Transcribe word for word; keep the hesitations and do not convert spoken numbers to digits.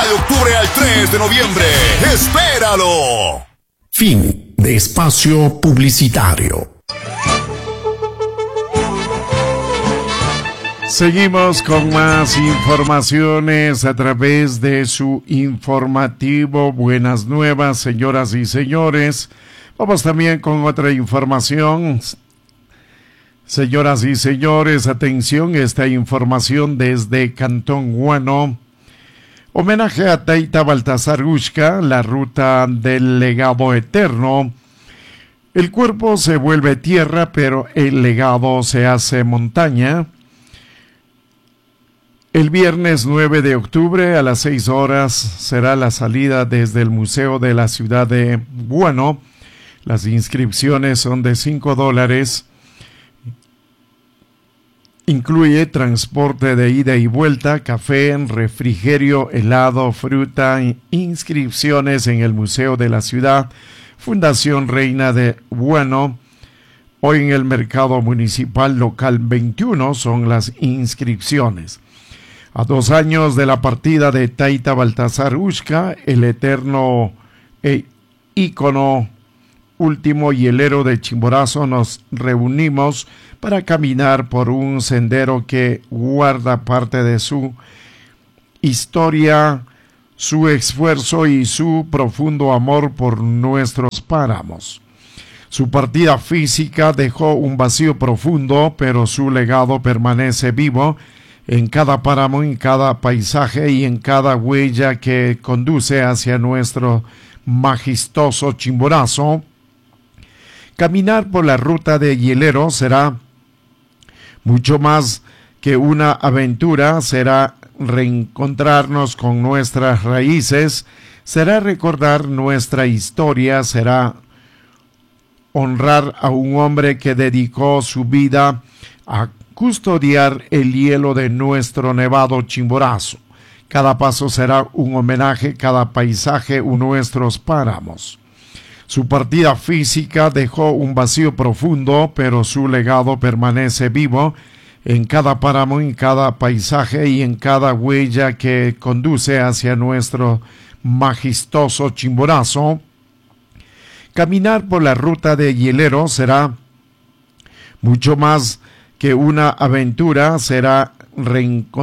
de octubre al tres de noviembre. ¡Espéralo! Fin de espacio publicitario. Seguimos con más informaciones a través de su informativo Buenas Nuevas, señoras y señores. Vamos también con otra información. Señoras y señores, atención, esta información desde Cantón Guano. Homenaje a Taita Baltasar Uxca, la ruta del legado eterno. El cuerpo se vuelve tierra, pero el legado se hace montaña. El viernes nueve de octubre a las seis horas será la salida desde el Museo de la Ciudad de Guano. Las inscripciones son de cinco dólares. Incluye transporte de ida y vuelta, café, refrigerio, helado, fruta, inscripciones en el Museo de la Ciudad, Fundación Reina de Guano. Hoy en el Mercado Municipal Local veintiuno son las inscripciones. A dos años de la partida de Taita Baltasar Uxca, el eterno e ícono último hielero de Chimborazo, nos reunimos para caminar por un sendero que guarda parte de su historia, su esfuerzo y su profundo amor por nuestros páramos. Su partida física dejó un vacío profundo, pero su legado permanece vivo en cada páramo, en cada paisaje y en cada huella que conduce hacia nuestro majestuoso Chimborazo. Caminar por la ruta de hielero será mucho más que una aventura, será reencontrarnos con nuestras raíces, será recordar nuestra historia, será honrar a un hombre que dedicó su vida a custodiar el hielo de nuestro nevado Chimborazo. Cada paso será un homenaje, cada paisaje un nuestros páramos. Su partida física dejó un vacío profundo, pero su legado permanece vivo en cada páramo, en cada paisaje y en cada huella que conduce hacia nuestro majestuoso Chimborazo. Caminar por la ruta de hielero será mucho más que una aventura, será reencontrar